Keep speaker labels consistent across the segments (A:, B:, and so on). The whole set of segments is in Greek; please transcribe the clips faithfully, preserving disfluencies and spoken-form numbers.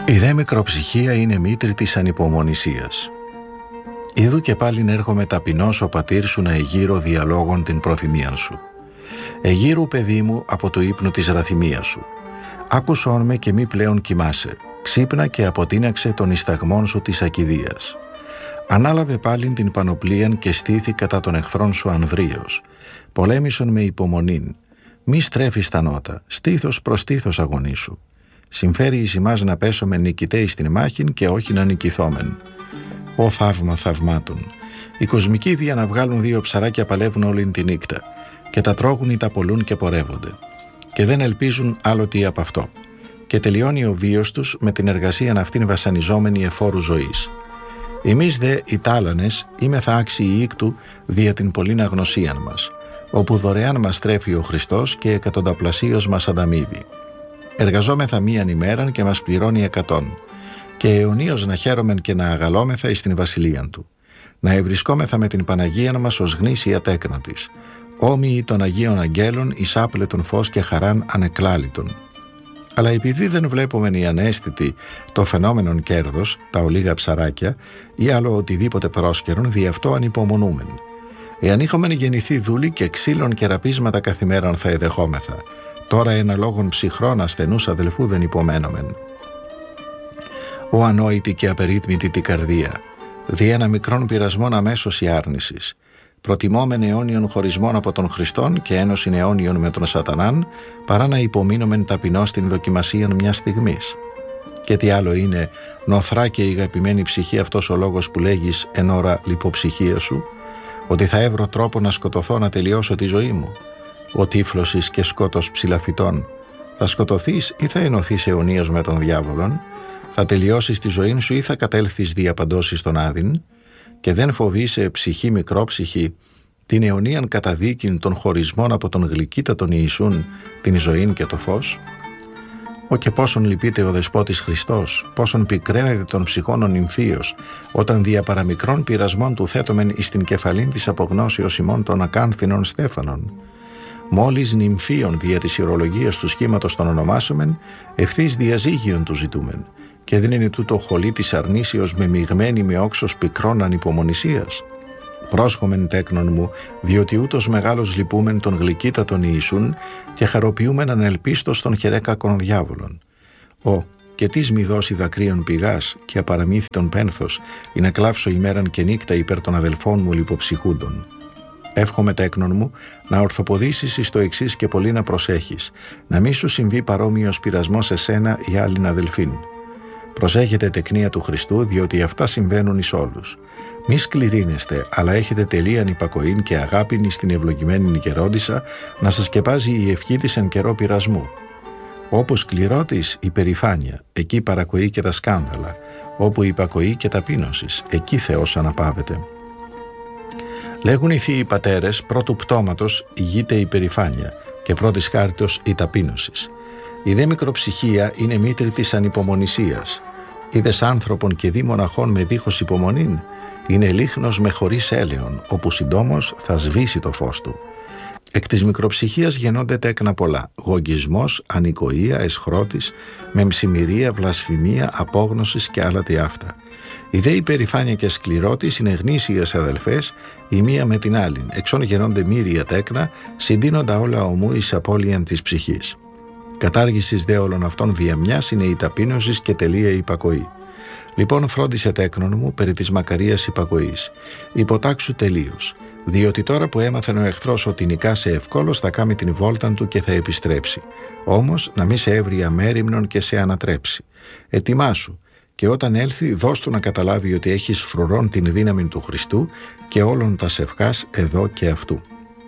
A: Η δε μικροψυχία είναι μήτρη της ανυπομονησίας. Ιδού και πάλιν έρχομαι ταπεινός ο πατήρ σου να εγείρω διαλόγων την προθυμίαν σου. Εγείρου, παιδί μου, από το ύπνο της ραθυμίας σου. Άκουσόν με και μη πλέον κοιμάσαι. Ξύπνα και αποτείναξε των ισταγμών σου της ακηδείας. Ανάλαβε πάλιν την πανοπλίαν και στήθη κατά των εχθρών σου ανδρίος. Πολέμησον με υπομονήν. Μη στρέφεις τα νότα, στήθος προς στήθος αγωνίσου. Συμφέρει εις ημάς να πέσομεν νικητέοι στην μάχην και όχι να νικηθόμεν. Ω θαύμα θαυμάτων! Οι κοσμικοί δια να βγάλουν δύο ψαράκια παλεύουν όλη τη νύχτα και τα τρώγουν ή τα πολλούν και πορεύονται. Και δεν ελπίζουν άλλο τι από αυτό. Και τελειώνει ο βίος τους με την εργασία αυτήν βασανιζόμενη εφόρου ζωής. Εμείς δε οι τάλανες είμεθα άξιοι ήκτου δια την πολλήν αγνωσίαν μας, όπου δωρεάν μας τρέφει ο Χριστός και εκατονταπλασίως μας ανταμείβει. Εργαζόμεθα μίαν ημέραν και μας πληρώνει εκατόν, και αιωνίως να χαίρομεν και να αγαλόμεθα εις την βασιλείαν του. Να ευρισκόμεθα με την Παναγίαν μας ως γνήσια τέκνα της, όμοιοι των Αγίων Αγγέλων εις άπλετον φως και χαράν ανεκλάλητον. Αλλά επειδή δεν βλέπομεν οι ανέστητοι το φαινόμενον κέρδος, τα ολίγα ψαράκια, ή άλλο οτιδήποτε πρόσκαιρον, δι' αυτό ανυπομονούμεν. Εάν είχομεν γεννηθεί δούλοι και ξύλων και ραπίσματα καθημέραν θα εδεχόμεθα. Τώρα ένα λόγον ψυχρών ασθενούς αδελφού δεν υπομένομεν. Ο ανόητη και απερίτμητη την καρδία, δι' ένα μικρόν πειρασμόν αμέσως η άρνησης. Προτιμόμεν αιώνιον χωρισμόν από τον Χριστόν και ένωσιν αιώνιον με τον Σατανάν, παρά να υπομείνομεν ταπεινώς στην δοκιμασίαν μιας στιγμής. Και τι άλλο είναι, νοθρά και η αγαπημένη ψυχή αυτός ο λόγος που λέγεις εν ώρα λιποψυχία σου, ότι θα έβρω τρόπο να σκοτωθώ να τελειώσω τη ζωή μου. Ο τύφλωσης και σκότος ψηλαφιτών, θα σκοτωθείς ή θα ενωθείς αιωνίως με τον διάβολον, θα τελειώσεις τη ζωή σου ή θα κατέλθεις διαπαντώσεις στον άδειν, και δεν φοβείσαι ψυχή μικρόψυχη την αιωνίαν καταδίκην των χωρισμών από τον γλυκύτατον Ιησούν την ζωήν και το φως. Ο και πόσον λυπείται ο Δεσπότης Χριστός, πόσον πικραίνεται των ψυχών ο νυμφίος, όταν δια παραμικρών πειρασμών του θέτομεν εις την κεφαλήν της απογνώσεως ημών των ακάνθινων στέφανων. Μόλις νυμφίων δια της ηρολογίας του σχήματος των ονομάσομεν, ευθύς διαζύγιον του ζητούμεν, και δεν είναι τούτο χολή της αρνήσεως με μειγμένη με όξος πικρών ανυπομονησίας. Πρόσχομεν τέκνον μου, διότι ούτως μεγάλος λυπούμεν τον γλυκύτατον Ιησούν και χαροποιούμεν ανελπίστος των χερέκακων διάβολων. Ω, και τις μη δώσει δακρύων πηγάς και απαραμύθιτον πένθος, ή να κλάψω ημέραν και νύκτα υπέρ των αδελφών μου λιποψυχούντων. Εύχομαι τέκνον μου να ορθοποδήσεις εις το εξής και πολύ να προσέχεις, να μη σου συμβεί παρόμοιος πειρασμός σε σένα ή άλλην αδελφήν. Προσέχετε τεκνία του Χριστού, διότι αυτά συμβαίνουν εις όλους. Μη σκληρύνεστε, αλλά έχετε τελείαν υπακοήν και αγάπην στην ευλογημένη γερόντισσα να σας σκεπάζει η ευχή της εν καιρό πειρασμού. Όπως σκληρότης η περηφάνεια, εκεί παρακοή και τα σκάνδαλα, όπου υπακοή και ταπείνωσης, εκεί Θεός αναπαύεται. Λέγουν οι θείοι πατέρες, πρώτου πτώματος ηγείται η περηφάνεια και πρώτης χάριτος η ταπείνωσης. Η δε μικροψυχία είναι μήτρη της ανυπομονησίας. Είδες άνθρωπον και δι μοναχών με δίχως υπομονήν, είναι λίχνος με χωρίς έλεον, όπου συντόμως θα σβήσει το φως του. Εκ της μικροψυχίας γεννώνται τέκνα πολλά, γογγισμός, ανοικοεία, εσχρότης, μεμψημυρία, βλασφημία, απόγνωσης και άλλα τι αυτά. Η δε υπερηφάνεια και σκληρότης είναι γνήσιες αδελφές, η μία με την άλλην, εξών γεννώνται μύρια τέκνα, συντείνοντα όλα ομού εις απώλειαν της ψυχής. Κατάργησης δε όλων αυτών διαμιάς είναι η ταπείνωσης και τελεία η υπακοή. Λοιπόν, φρόντισε τέκνον μου περί της μακαρίας υπακοής. Υποτάξου τελείως, διότι τώρα που έμαθεν ο εχθρός ότι νικάσε ευκόλως θα κάνει την βόλταν του και θα επιστρέψει. Όμως να μη σε έβρει αμέριμνον και σε ανατρέψει. Ετοιμάσου, και όταν έλθει δώσ' του να καταλάβει ότι έχεις φρουρών την δύναμη του Χριστού και όλων τα σευχάς εδώ και αυτού.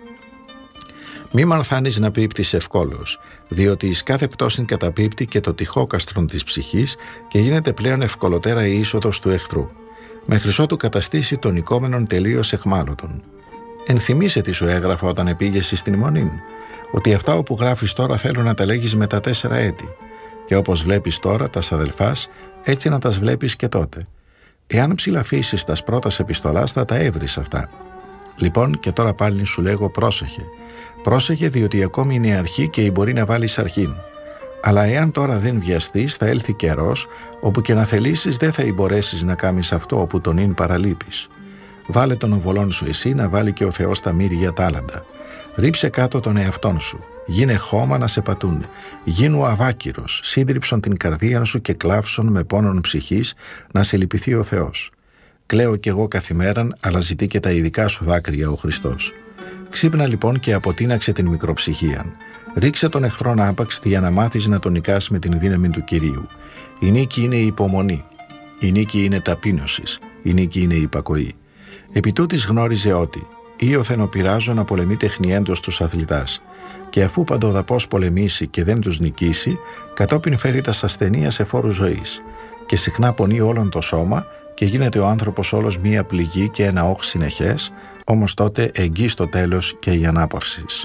A: Μη μανθάνεις να πίπτεις ευκόλως, διότι εις κάθε πτώσιν καταπίπτει και το τυχόκαστρον της ψυχής και γίνεται πλέον ευκολοτέρα η είσοδος του εχθρού. Μέχρι ότου καταστήσει τον νικόμενον τελείως εχμάλωτον. Ενθυμίσαι τι σου έγραφα όταν επήγεσαι στην μονήν, ότι αυτά όπου γράφεις τώρα θέλω να τα λέγεις με τα τέσσερα έτη. Και όπως βλέπεις τώρα τα αδελφάς, έτσι να τα βλέπεις και τότε. Εάν ψηλαφίσεις τας πρώτας επιστολάς θα τα έβρεις αυτά. Λοιπόν, και τώρα πάλι σου λέγω πρόσεχε. Πρόσεχε, διότι ακόμη είναι αρχή και μπορεί να βάλεις αρχήν. Αλλά εάν τώρα δεν βιαστείς, θα έλθει καιρός όπου και να θελήσεις δεν θα μπορέσεις να κάνεις αυτό όπου τον ειν παραλείπεις. Βάλε τον οβολόν σου εσύ, να βάλει και ο Θεός τα μύρια τάλαντα. Ρίψε κάτω τον εαυτόν σου. Γίνε χώμα να σε πατούν. Γίνου αβάκυρος. Σύντριψον την καρδία σου και κλάψον με πόνον ψυχής να σε λυπηθεί ο Θεός. Κλαίω κι εγώ καθημέραν, αλλά ζητεί και τα ειδικά σου δάκρυα ο Χριστός. Ξύπνα λοιπόν και αποτείναξε την μικροψυχίαν. Ρίξε τον εχθρόν άπαξ για να μάθεις να τον νικάς με την δύναμη του Κυρίου. Η νίκη είναι η υπομονή. Η νίκη είναι ταπείνωσης. Η νίκη είναι η υπακοή. Επί τούτης γνώριζε ότι ίωθεν ο πειράζων να πολεμεί τεχνιέντος τους αθλητάς. Και αφού παντοδαπός πολεμήσει και δεν τους νικήσει, κατόπιν φέρει τα ασθενεία σε φόρους ζωής. Και συχνά πονεί όλον το σώμα και γίνεται ο άνθρωπος όλος μία πληγή και ένα όχ συνεχές, όμως τότε εγγύει στο τέλος και η ανάπαυσης.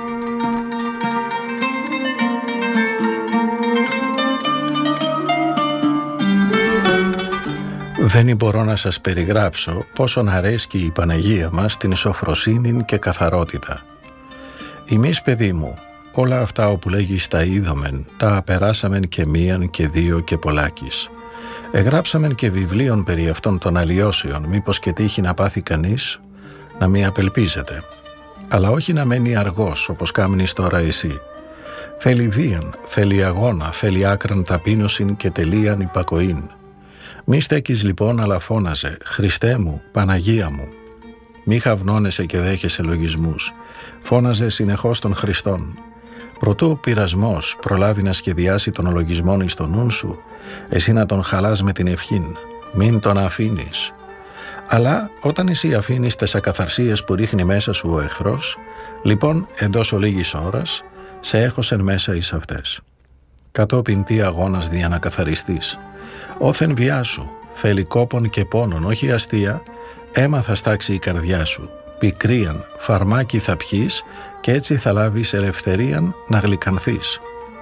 A: Δεν μπορώ να σας περιγράψω πόσον αρέσκει η Παναγία μας την σοφροσύνη και καθαρότητα. Εμείς, παιδί μου, όλα αυτά όπου λέγεις τα είδομεν, τα απεράσαμεν και μίαν και δύο και πολλάκις. Εγράψαμεν και βιβλίων περί αυτών των αλλοιώσεων, μήπως και τύχει να πάθει κανείς να μη απελπίζεται. Αλλά όχι να μένει αργός όπως κάμνεις τώρα εσύ. Θέλει βίαν, θέλει αγώνα, θέλει άκραν ταπείνωσιν και τελείαν υπακοήν. Μη στέκεις λοιπόν, αλλά φώναζε «Χριστέ μου, Παναγία μου». Μη χαυνώνεσαι και δέχεσαι λογισμούς. Φώναζε συνεχώς τον Χριστόν. Προτού ο πειρασμός προλάβει να σχεδιάσει τον λογισμόν εις τον νουν σου, εσύ να τον χαλάς με την ευχήν. Μην τον αφήνεις. Αλλά όταν εσύ αφήνεις τις ακαθαρσίες που ρίχνει μέσα σου ο εχθρός, λοιπόν εντός ολίγης ώρας σε έχωσεν μέσα εις αυτές. Κατόπιν τι αγώνας δια να καθαριστείς. Όθεν βιά σου, θέλει κόπον και πόνον, όχι αστεία, αίμα θα στάξει η καρδιά σου. Πικρίαν, φαρμάκι θα πιείς και έτσι θα λάβεις ελευθερίαν να γλυκανθείς.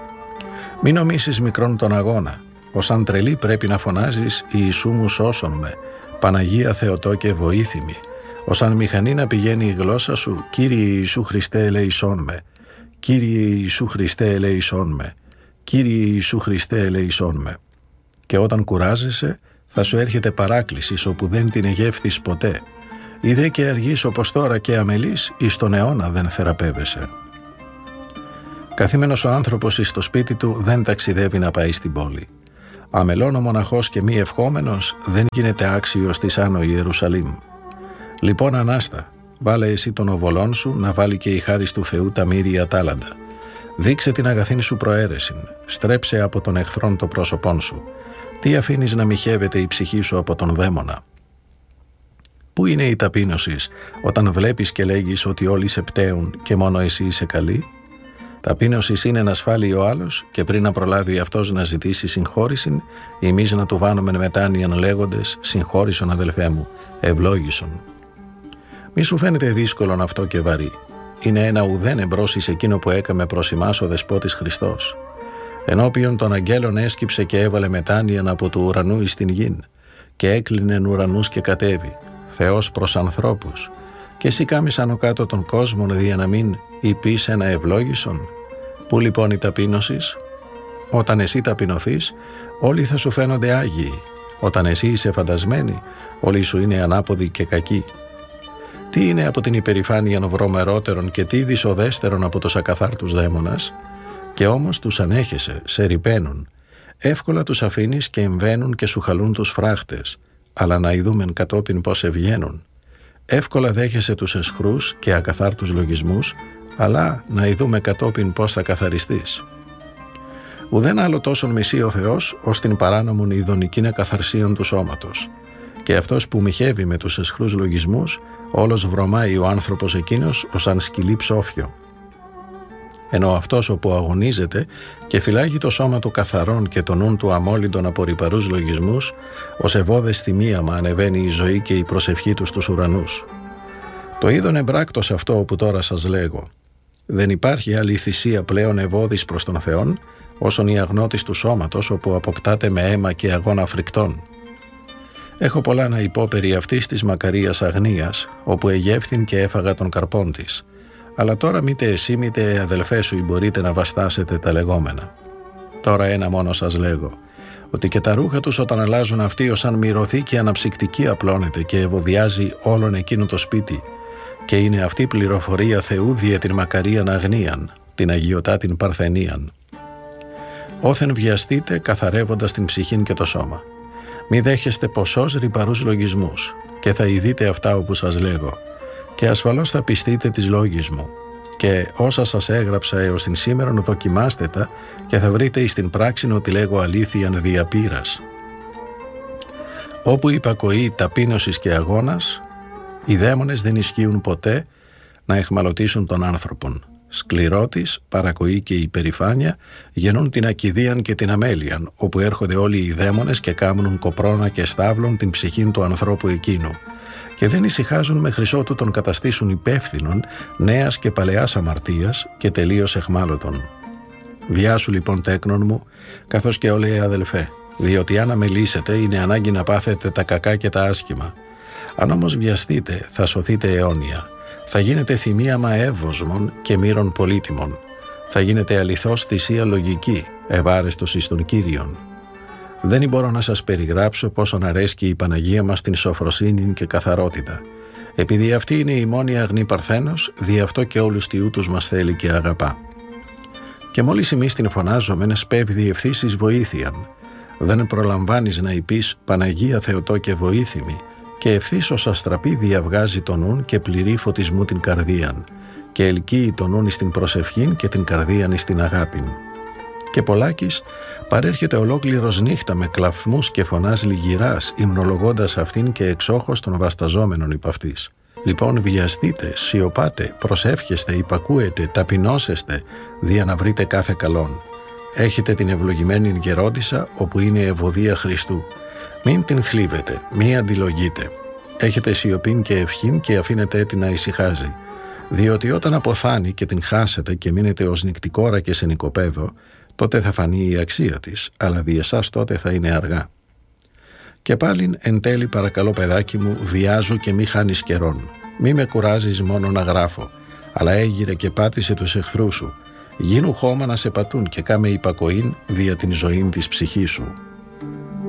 A: Μην νομίσεις μικρόν τον αγώνα, ως αν τρελή πρέπει να φωνάζεις «Ιησού μου σώσον με, Παναγία Θεοτό και βοήθημη», ως αν μηχανή να πηγαίνει η γλώσσα σου «Κύριε Ιησού Χριστέ ελεησόν με, Κύριε Ιησού Χριστέ ελεησόν με, Κύριε Ιησού Χριστέ ελεησόν με». Και όταν κουράζεσαι θα σου έρχεται παράκληση όπου δεν την εγεύθεις ποτέ. Είδε και αργείς όπως τώρα και αμελής, εις τον αιώνα δεν θεραπεύεσαι. Καθήμενος ο άνθρωπος εις το σπίτι του δεν ταξιδεύει να πάει στην πόλη. Αμελών ο μοναχός και μη ευχόμενος δεν γίνεται άξιος της Άνω Ιερουσαλήμ. Λοιπόν Ανάστα, βάλε εσύ τον οβολόν σου να βάλει και η χάρις του Θεού τα μύρια τάλαντα. Δείξε την αγαθήν σου προαίρεσιν, στρέψε από τον εχθρόν το πρόσωπόν σου. Τι αφήνεις να μοιχεύεται η ψυχή σου από τον δαίμονα. Πού είναι η ταπείνωση όταν βλέπεις και λέγεις ότι όλοι σε πταίουν και μόνο εσύ είσαι καλή? Ταπείνωση είναι να σφάλει ο άλλος και πριν να προλάβει αυτός να ζητήσει συγχώρησιν, εμείς να του βάνουμε μετάνοιαν λέγοντες «Συγχώρησον αδελφέ μου, ευλόγησον». Μη σου φαίνεται δύσκολον αυτό και βαρύ. Είναι ένα ουδέν εμπρός εις εκείνο που έκαμε προς ημάς ο Δεσπότης Χριστός. Ενώπιον των αγγέλων έσκυψε και έβαλε μετάνοιαν από του ουρανού εις την γην και έκλεινεν ουρανούς και κατέβη, Θεός προς ανθρώπους. Και εσύ κάμεις άνω κάτω των κόσμων δια να μην υπείς ένα ευλόγησον. Πού λοιπόν η ταπείνωσης? Όταν εσύ ταπεινωθείς, όλοι θα σου φαίνονται άγιοι. Όταν εσύ είσαι φαντασμένη, όλοι σου είναι ανάποδοι και κακοί. Τι είναι από την υπερηφάνεια βρωμερότερον και τι δυσοδέστερον από τους ακαθάρτους δαίμονας? Και όμως τους ανέχεσαι, σε ρυπαίνουν. Εύκολα τους αφήνεις και εμβαίνουν και σου χαλούν τους φράχτες, αλλά να ειδούμεν κατόπιν πώς ευγαίνουν. Εύκολα δέχεσαι τους εσχρούς και ακαθάρτους λογισμούς, αλλά να ειδούμε κατόπιν πώς θα καθαριστείς. Ουδέν άλλο τόσον μισεί ο Θεός, ως την παράνομον ειδονικήν ακαθαρσίαν του σώματος. Και αυτός που μοιχεύει με τους εσχρούς λογισμούς, όλος βρωμάει ο άνθρωπος εκείνος ως αν σκυλί ψόφιο. Ενώ αυτός όπου αγωνίζεται και φυλάγει το σώμα του καθαρόν και το νουν του αμόλυντον από ρυπαρούς λογισμούς, ως ευώδες θυμίαμα ανεβαίνει η ζωή και η προσευχή του στους ουρανούς. Το είδον εμπράκτος αυτό όπου τώρα σας λέγω. Δεν υπάρχει άλλη θυσία πλέον ευώδης προς τον Θεόν, όσον η αγνώτης του σώματος όπου αποκτάται με αίμα και αγώνα φρικτών. Έχω πολλά να υπό περί αυτής της μακαρίας αγνίας, όπου εγεύθην και έφαγα τον καρπόν της. Αλλά τώρα μήτε εσύ μήτε αδελφέ σου μπορείτε να βαστάσετε τα λεγόμενα. Τώρα ένα μόνο σας λέγω, ότι και τα ρούχα τους όταν αλλάζουν αυτοί ως αν μυρωθήκη αναψυκτική απλώνεται και ευωδιάζει όλον εκείνο το σπίτι, και είναι αυτή πληροφορία Θεού διε την μακαρίαν αγνίαν, την αγιωτά την παρθενίαν. Όθεν βιαστείτε καθαρεύοντας την ψυχήν και το σώμα. Μη δέχεστε ποσός ρυπαρούς λογισμούς, και θα ειδείτε αυτά όπου σας λέγω, και ασφαλώς θα πιστείτε τις λόγης μου. Και όσα σας έγραψα έως την σήμερον δοκιμάστε τα, και θα βρείτε εις την πράξην ότι λέγω αλήθειαν διαπείρας. Όπου υπακοή ταπείνωσης και αγώνας, οι δαίμονες δεν ισχύουν ποτέ να εχμαλωτήσουν τον άνθρωπον. Σκληρότης, παρακοή και υπερηφάνεια γεννούν την ακιδίαν και την αμέλειαν, όπου έρχονται όλοι οι δαίμονες και κάμνουν κοπρώνα και στάβλων την ψυχήν του ανθρώπου εκείνου, και δεν ησυχάζουν μέχρι ότου τον καταστήσουν υπεύθυνον νέας και παλαιάς αμαρτίας και τελείως εχμάλωτον. Βιάσου λοιπόν τέκνον μου, καθώς και όλοι οι αδελφέ, διότι αν αμελήσετε είναι ανάγκη να πάθετε τα κακά και τα άσχημα. Αν όμως βιαστείτε θα σωθείτε αιώνια. Θα γίνετε θυμίαμα εύωσμων και μοίρων πολύτιμων. Θα γίνετε αληθώς θυσία λογική, ευάρεστος εις τον Κύριον. Δεν μπορώ να σας περιγράψω πόσον αρέσκει η Παναγία μας την σοφροσύνη και καθαρότητα. Επειδή αυτή είναι η μόνη αγνή παρθένος, δι' αυτό και όλους τιούτους μας θέλει και αγαπά. Και μόλις εμείς την φωνάζομεν, σπέβδει ευθύς εις βοήθειαν. Δεν προλαμβάνεις να είπεις Παναγία Θεοτό και βοήθημη, και ευθύς ως αστραπή διαβγάζει τον νουν και πληρεί φωτισμού την καρδίαν, και ελκύει τον νουν εις την προσευχήν και την καρδίαν εις την αγάπην. Και πολλάκις παρέρχεται ολόκληρος νύχτα με κλαφθμούς και φωνάς λυγυράς, υμνολογώντας αυτήν και εξόχως των βασταζόμενων υπ' αυτής. Λοιπόν βιαστείτε, σιωπάτε, προσεύχεστε, υπακούετε, ταπεινώσεστε, δια να βρείτε κάθε καλόν. Έχετε την ευλογημένη γερόντισσα, όπου είναι ευωδία Χριστού. Μην την θλίβετε, μη αντιλογείτε. Έχετε σιωπήν και ευχήν και αφήνετε την να ησυχάζει. Διότι όταν αποθάνει και την χάσετε και μείνετε ως νυκτικόρα και σε νοικοπαίδο, τότε θα φανεί η αξία της, αλλά δι' εσάς τότε θα είναι αργά. Και πάλιν εν τέλει παρακαλώ παιδάκι μου, βιάζω και μη χάνεις καιρόν. Μη με κουράζεις μόνο να γράφω, αλλά έγειρε και πάτησε τους εχθρούς σου. Γίνου χώμα να σε πατούν και κάμε υπακοήν δια την ζωήν της ψυχής σου.